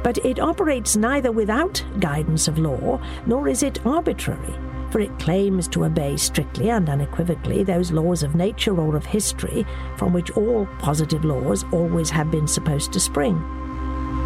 But it operates neither without guidance of law, nor is it arbitrary, for it claims to obey strictly and unequivocally those laws of nature or of history from which all positive laws always have been supposed to spring.